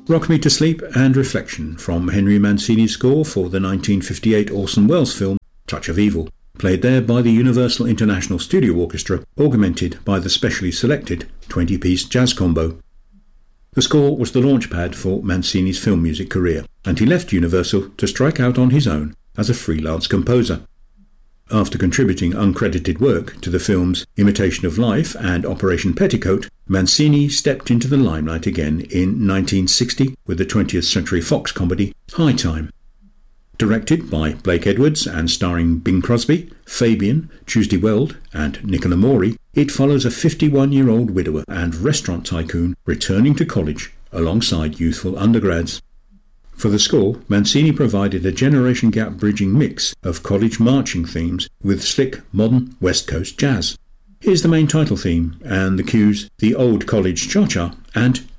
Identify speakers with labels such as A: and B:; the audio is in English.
A: Rock Me to Sleep and Reflection from Henry Mancini's score for the 1958 Orson Welles film Touch of Evil, played there by the Universal International Studio Orchestra, augmented by the specially selected 20-piece jazz combo. The score was the launchpad for Mancini's film music career, and he left Universal to strike out on his own as a freelance composer. After contributing uncredited work to the films Imitation of Life and Operation Petticoat, Mancini stepped into the limelight again in 1960 with the 20th Century Fox comedy High Time. Directed by Blake Edwards and starring Bing Crosby, Fabian, Tuesday Weld and Nicola Maury, it follows a 51-year-old widower and restaurant tycoon returning to college alongside youthful undergrads. For the score, Mancini provided a generation gap bridging mix of college marching themes with slick, modern West Coast jazz. Here's the main title theme and the cues The Old College Cha-Cha and